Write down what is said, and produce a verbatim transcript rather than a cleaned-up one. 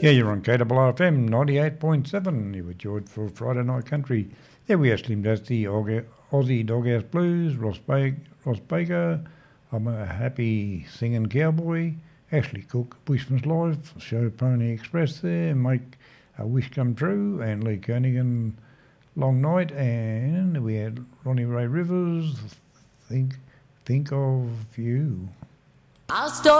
Yeah, you're on K R F M ninety-eight point seven. You were George for Friday Night Country. There we are, Slim Dusty, Aussie Doghouse Blues, Ross, ba- Ross Baker, I'm a Happy Singing Cowboy, Ashley Cook, Bushman's Life, Show Pony Express there, Make a Wish Come True, and Lee Kernaghan, Long Night, and we had Ronnie Ray Rivers, Think, Think of You. I'll start